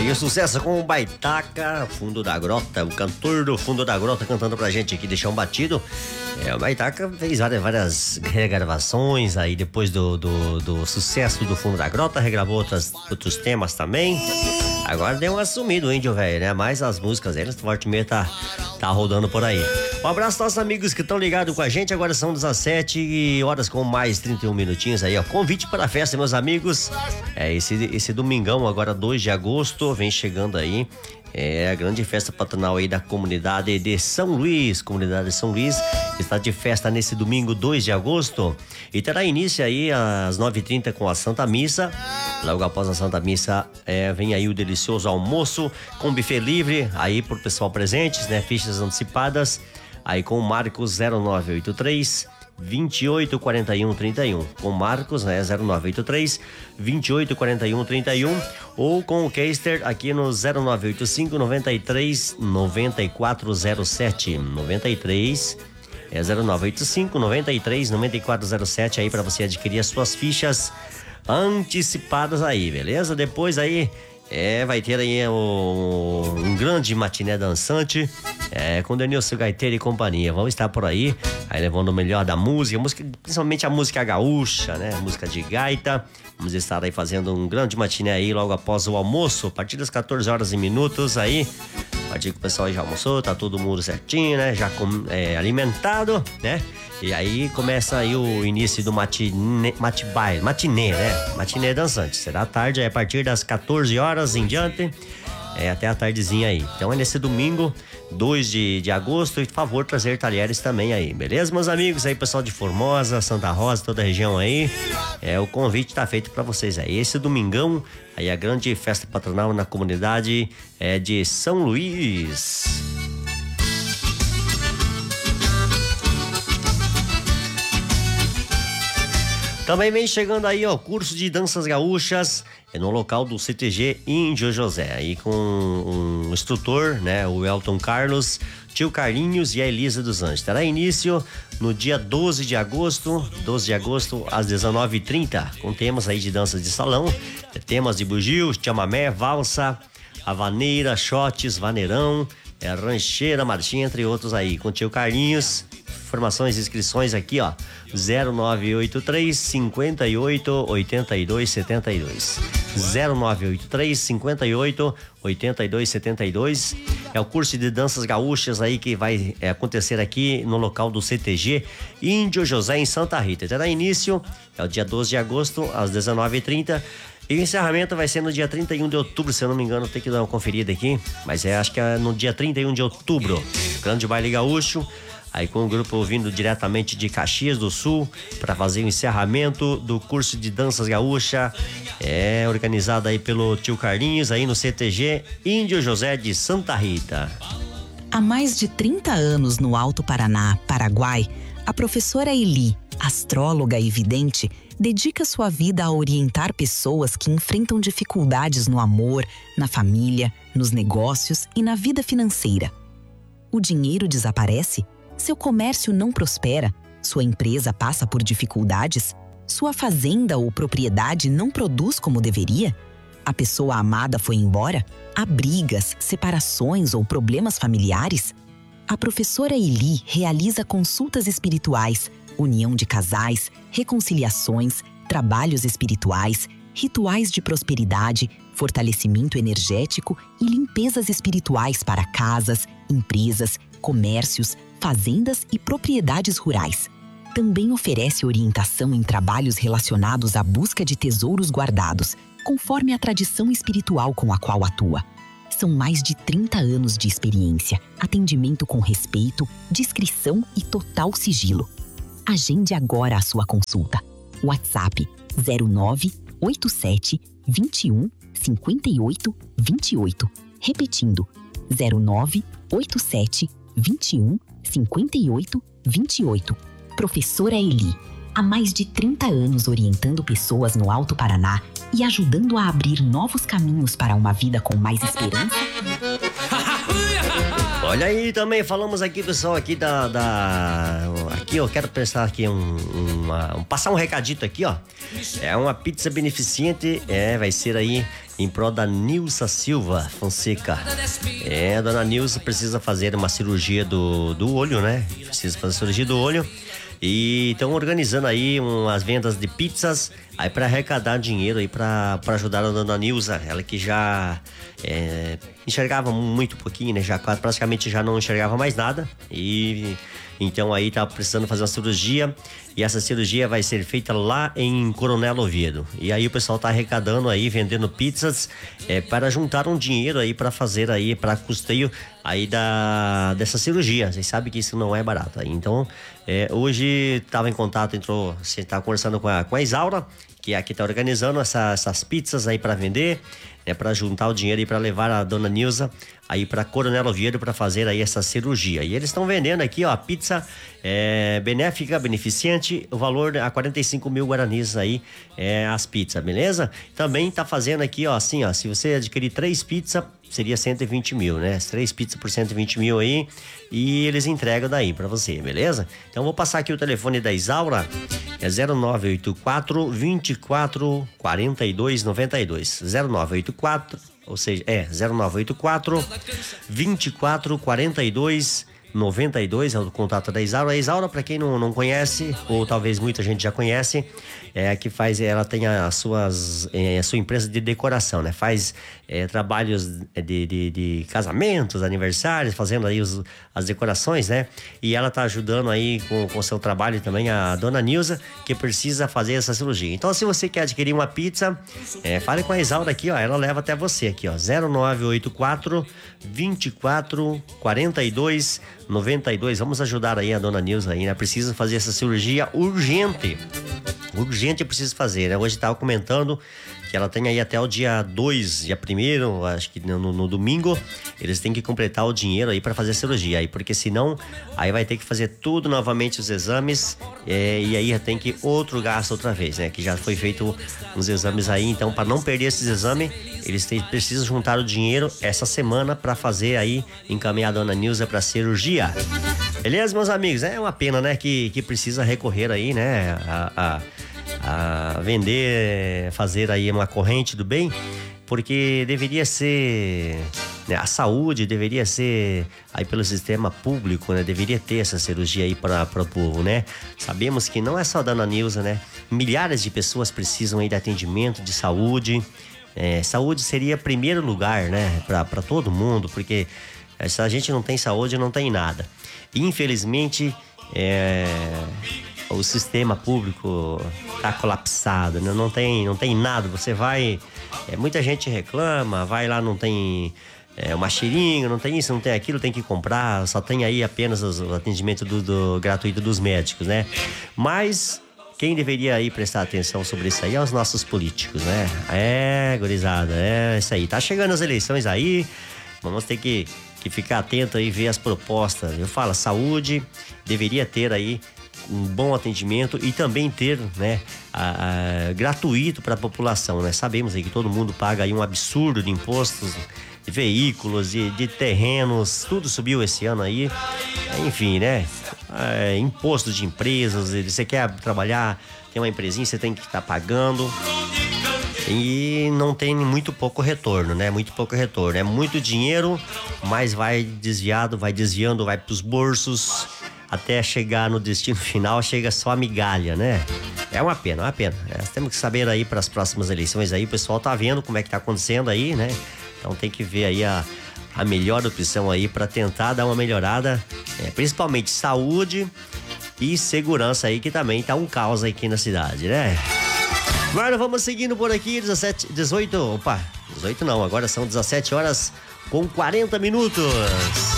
E o sucesso com o Baitaca, Fundo da Grota, o cantor do Fundo da Grota cantando pra gente aqui, deixar um batido. O Baitaca fez várias regravações aí depois do sucesso do Fundo da Grota, regravou outros temas também. Agora deu uma sumida o índio, velho, né? Mas as músicas deles, forte meio tá rodando por aí. Um abraço aos nossos amigos que estão ligados com a gente. Agora são 17 horas com mais 31 minutinhos aí, ó. Convite para a festa, meus amigos. Esse domingão, agora 2 de agosto, vem chegando aí. É a grande festa patronal aí da comunidade de São Luís. Comunidade de São Luís está de festa nesse domingo, 2 de agosto. E terá início aí às 9h30 com a Santa Missa. Logo após a Santa Missa, vem aí o delicioso almoço com buffet livre aí pro pessoal presentes, né? Fichas antecipadas. Aí com o Marcos 0983 284131, com Marcos, né, 0983 284131, ou com o Keister aqui no 0985 93 9407 93 0985 93 9407 aí para você adquirir as suas fichas antecipadas aí, beleza? Depois aí vai ter aí um grande matiné dançante com Denilson Gaiteiro e companhia. Vamos estar por aí levando o melhor da música, principalmente a música gaúcha, né? Música de gaita. Vamos estar aí fazendo um grande matiné aí logo após o almoço, a partir das 14 horas e minutos aí. A partir que o pessoal já almoçou, tá todo mundo certinho, né? Já alimentado, né? E aí começa aí o início do matiné, né? Matiné dançante. Será à tarde, a partir das 14 horas em diante, até a tardezinha aí. Então é nesse domingo, 2 de agosto, e por favor, trazer talheres também aí, beleza, meus amigos? Aí, pessoal de Formosa, Santa Rosa, toda a região aí, o convite tá feito pra vocês aí. Esse domingão, aí a grande festa patronal na comunidade de São Luís. Também vem chegando aí, ó, curso de danças gaúchas no local do CTG Índio José, aí com um instrutor, né, o Elton Carlos, tio Carlinhos e a Elisa dos Anjos. Terá início no dia 12 de agosto às 19h30, com temas aí de danças de salão, temas de bugio, chamamé, valsa, havaneira, shotes, vaneirão, rancheira, marchinha, entre outros aí, com tio Carlinhos. Informações e inscrições aqui, ó, 0983 58 82 72 0983 58 82 72. É o curso de danças gaúchas aí que vai acontecer aqui no local do CTG Índio José, em Santa Rita. Terá início o dia 12 de agosto às 19h30. E o encerramento vai ser no dia 31 de outubro, se eu não me engano, tem que dar uma conferida aqui, mas acho que é no dia 31 de outubro, grande baile gaúcho, aí com o grupo vindo diretamente de Caxias do Sul para fazer o encerramento do curso de danças gaúcha, organizado aí pelo tio Carlinhos, aí no CTG Índio José de Santa Rita. Há mais de 30 anos no Alto Paraná, Paraguai, a professora Eli, astróloga e vidente, dedica sua vida a orientar pessoas que enfrentam dificuldades no amor, na família, nos negócios e na vida financeira. O dinheiro desaparece? Seu comércio não prospera? Sua empresa passa por dificuldades? Sua fazenda ou propriedade não produz como deveria? A pessoa amada foi embora? Há brigas, separações ou problemas familiares? A professora Eli realiza consultas espirituais, união de casais, reconciliações, trabalhos espirituais, rituais de prosperidade, fortalecimento energético e limpezas espirituais para casas, empresas, comércios, fazendas e propriedades rurais. Também oferece orientação em trabalhos relacionados à busca de tesouros guardados, conforme a tradição espiritual com a qual atua. São mais de 30 anos de experiência, atendimento com respeito, discrição e total sigilo. Agende agora a sua consulta. WhatsApp 0987 21 58 28. Repetindo, 0987 21 58 28. Professora Eli, há mais de 30 anos orientando pessoas no Alto Paraná e ajudando a abrir novos caminhos para uma vida com mais esperança. Olha aí, também falamos aqui, pessoal, aqui aqui eu quero prestar aqui passar um recadito aqui, ó. É uma pizza beneficente, vai ser aí em prol da Nilza Silva Fonseca. A dona Nilza precisa fazer uma cirurgia do olho, né? Precisa fazer cirurgia do olho. E estão organizando aí umas vendas de pizzas aí para arrecadar dinheiro aí para ajudar a dona Nilza, ela que já enxergava muito pouquinho, né? Já praticamente já não enxergava mais nada e então aí tá precisando fazer uma cirurgia e essa cirurgia vai ser feita lá em Coronel Oviedo. E aí o pessoal tá arrecadando aí, vendendo pizzas para juntar um dinheiro aí para fazer aí para custeio aí dessa cirurgia. Vocês sabem que isso não é barato. Então hoje tava em contato, você tá conversando com a Isaura, que é a que tá organizando essas pizzas aí para vender, para juntar o dinheiro e para levar a dona Nilza aí para Coronel Oviedo para fazer aí essa cirurgia. E eles estão vendendo aqui, ó, a pizza benéfica, beneficente, o valor a 45 mil guaranis aí, as pizzas, beleza? Também tá fazendo aqui, ó, assim, ó, se você adquirir 3 pizzas, seria 120 mil, né? 3 pizzas por 120 mil aí e eles entregam daí pra você, beleza? Então vou passar aqui o telefone da Isaura, 0984 24 42 92, 0984, ou seja, 0984 24 42 92 é o contato da Isaura. A Isaura, para quem não conhece, ou talvez muita gente já conhece, que faz, ela tem a sua empresa de decoração, né? Faz trabalhos de casamentos, aniversários, fazendo aí as decorações, né? E ela tá ajudando aí com o seu trabalho também a dona Nilza, que precisa fazer essa cirurgia. Então, se você quer adquirir uma pizza, fale com a Isaura aqui, ó, ela leva até você aqui, ó, 0984 24 42 92. Vamos ajudar aí a dona Nilza aí, né? Precisa fazer essa cirurgia urgente. Urgente precisa fazer, né? Hoje estava comentando que ela tem aí até o dia 2, dia 1º, acho que no domingo, eles têm que completar o dinheiro aí para fazer a cirurgia aí, porque senão aí vai ter que fazer tudo novamente os exames e aí tem que outro gasto outra vez, né? Que já foi feito uns exames aí, então para não perder esses exames, eles precisam juntar o dinheiro essa semana para fazer aí, encaminhar a dona Nilza para cirurgia. Beleza, meus amigos? É uma pena, né? Que precisa recorrer aí, né? A vender, fazer aí uma corrente do bem, porque deveria ser, né, a saúde deveria ser aí pelo sistema público, né? Deveria ter essa cirurgia aí para o povo, né? Sabemos que não é só a dona Nilza, né? Milhares de pessoas precisam aí de atendimento, de saúde. Saúde seria primeiro lugar, né? Para todo mundo, porque se a gente não tem saúde, não tem nada. Infelizmente, o sistema público tá colapsado, né? Não tem nada. Você vai, muita gente reclama, vai lá, não tem uma xiringa, não tem isso, não tem aquilo, tem que comprar, só tem aí apenas o atendimento gratuito dos médicos, né? Mas quem deveria aí prestar atenção sobre isso aí é os nossos políticos, né? Gurizada, isso aí. Tá chegando as eleições aí, vamos ter que ficar atento aí, ver as propostas. Eu falo, saúde deveria ter aí um bom atendimento e também ter, né, gratuito para a população, né? Sabemos aí que todo mundo paga aí um absurdo de impostos, de veículos, de terrenos, tudo subiu esse ano aí, enfim, né? Imposto de empresas, você quer trabalhar, tem uma empresinha, você tem que estar pagando. E não tem muito pouco retorno, né? Muito pouco retorno. É muito dinheiro, mas vai desviando, vai pros bolsos, até chegar no destino final, chega só a migalha, né? É uma pena, é uma pena. Nós temos que saber aí para as próximas eleições aí, o pessoal tá vendo como é que tá acontecendo aí, né? Então tem que ver aí a melhor opção aí para tentar dar uma melhorada, principalmente saúde e segurança aí, que também tá um caos aqui na cidade, né? Agora vamos seguindo por aqui, 18 não, agora são 17 horas com 40 minutos.